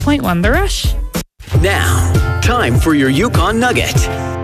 96.1 The Rush. Now, time for your Yukon Nugget.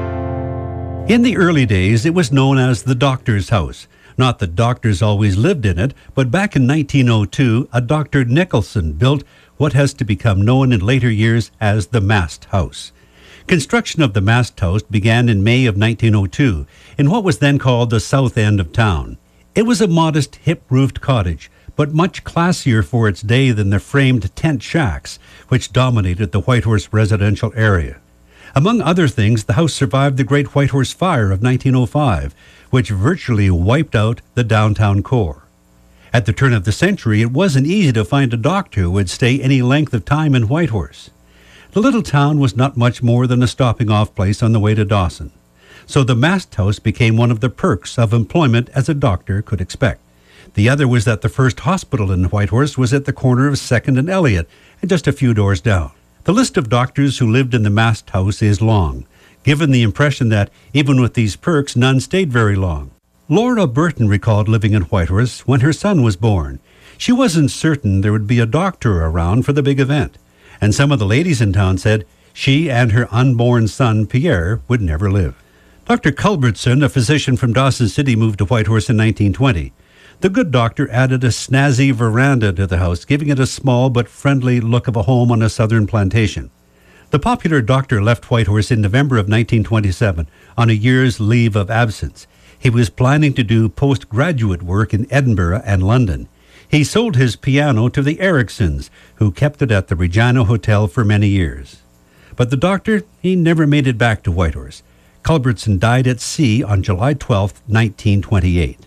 In the early days, it was known as the doctor's house. Not that doctors always lived in it, but back in 1902, a Dr. Nicholson built what has to become known in later years as the Mast House. Construction of the Mast House began in May of 1902 in what was then called the south end of town. It was a modest, hip-roofed cottage, but much classier for its day than the framed tent shacks, which dominated the Whitehorse residential area. Among other things, the house survived the Great Whitehorse Fire of 1905, which virtually wiped out the downtown core. At the turn of the century, it wasn't easy to find a doctor who would stay any length of time in Whitehorse. The little town was not much more than a stopping-off place on the way to Dawson. So the Mast House became one of the perks of employment as a doctor could expect. The other was that the first hospital in Whitehorse was at the corner of 2nd and Elliott, and just a few doors down. The list of doctors who lived in the Mast House is long, given the impression that, even with these perks, none stayed very long. Laura Burton recalled living in Whitehorse when her son was born. She wasn't certain there would be a doctor around for the big event, and some of the ladies in town said she and her unborn son, Pierre, would never live. Dr. Culbertson, a physician from Dawson City, moved to Whitehorse in 1920. The good doctor added a snazzy veranda to the house, giving it a small but friendly look of a home on a southern plantation. The popular doctor left Whitehorse in November of 1927 on a year's leave of absence. He was planning to do postgraduate work in Edinburgh and London. He sold his piano to the Ericksons, who kept it at the Regina Hotel for many years. But the doctor, he never made it back to Whitehorse. Culbertson died at sea on July 12, 1928.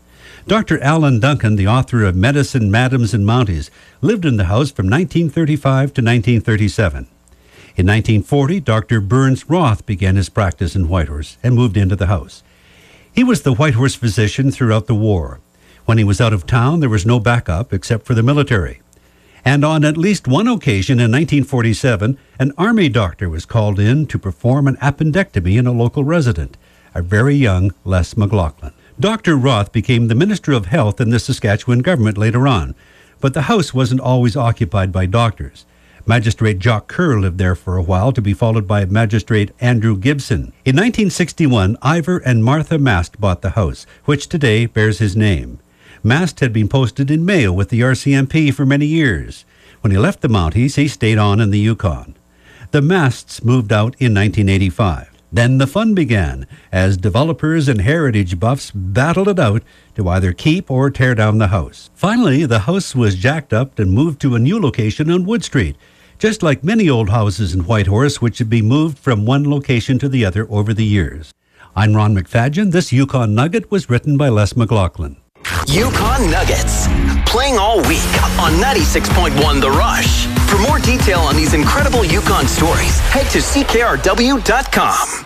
Dr. Alan Duncan, the author of Medicine, Madams, and Mounties, lived in the house from 1935 to 1937. In 1940, Dr. Burns Roth began his practice in Whitehorse and moved into the house. He was the Whitehorse physician throughout the war. When he was out of town, there was no backup except for the military. And on at least one occasion in 1947, an Army doctor was called in to perform an appendectomy in a local resident, a very young Les McLaughlin. Dr. Roth became the Minister of Health in the Saskatchewan government later on, but the house wasn't always occupied by doctors. Magistrate Jock Kerr lived there for a while, to be followed by Magistrate Andrew Gibson. In 1961, Ivor and Martha Mast bought the house, which today bears his name. Mast had been posted in Mayo with the RCMP for many years. When he left the Mounties, he stayed on in the Yukon. The Masts moved out in 1985. Then the fun began, as developers and heritage buffs battled it out to either keep or tear down the house. Finally, the house was jacked up and moved to a new location on Wood Street, just like many old houses in Whitehorse, which had been moved from one location to the other over the years. I'm Ron McFadgen. This Yukon Nugget was written by Les McLaughlin. Yukon Nuggets, playing all week on 96.1 The Rush. For more detail on these incredible Yukon stories, head to ckrw.com.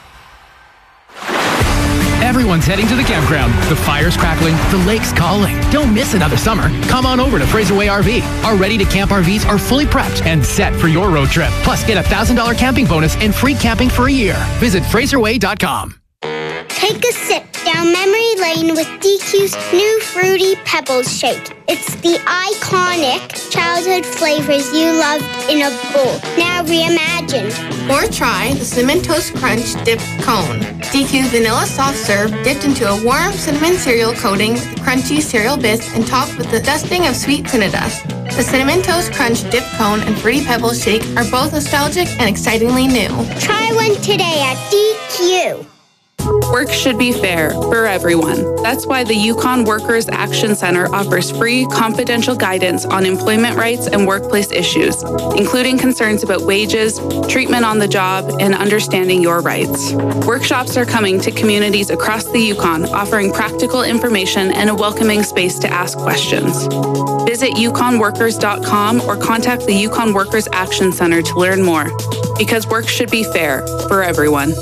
Everyone's heading to the campground. The fire's crackling, the lake's calling. Don't miss another summer. Come on over to Fraserway RV. Our ready-to-camp RVs are fully prepped and set for your road trip. Plus, get a $1,000 camping bonus and free camping for a year. Visit FraserWay.com. Take a sip down memory lane with DQ's new Fruity Pebbles shake. It's the iconic childhood flavors you loved in a bowl, now reimagined. Or try the Cinnamon Toast Crunch Dipped Cone. DQ's vanilla soft serve dipped into a warm cinnamon cereal coating with crunchy cereal bits and topped with a dusting of sweet Cinnadust. The Cinnamon Toast Crunch Dipped Cone and Fruity Pebbles shake are both nostalgic and excitingly new. Try one today at DQ. Work should be fair for everyone. That's why the Yukon Workers Action Center offers free, confidential guidance on employment rights and workplace issues, including concerns about wages, treatment on the job, and understanding your rights. Workshops are coming to communities across the Yukon, offering practical information and a welcoming space to ask questions. Visit yukonworkers.com or contact the Yukon Workers Action Center to learn more. Because work should be fair for everyone.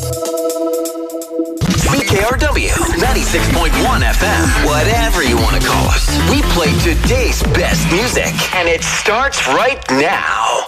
CKRW 96.1 FM, whatever you want to call us. We play today's best music, and it starts right now.